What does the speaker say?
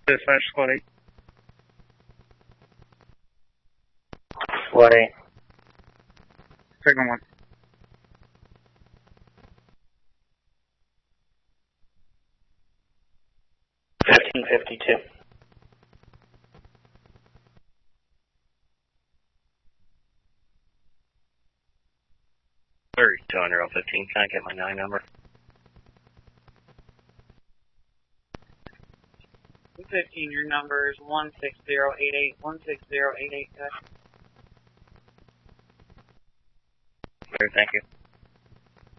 Dispatch squad 8. Squad 8. Signal 1. $15.52. 3200 15. Can I get my 9 number? 15, your number is 16088. 16088, Thank you.